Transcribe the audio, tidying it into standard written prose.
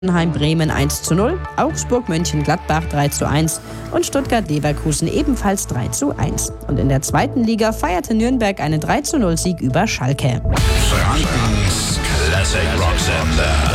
Bremen 1:0, Augsburg Mönchengladbach 3:1 und Stuttgart Leverkusen ebenfalls 3:1. Und in der zweiten Liga feierte Nürnberg einen 3:0 Sieg über Schalke. Frankens Classic Rock Sender.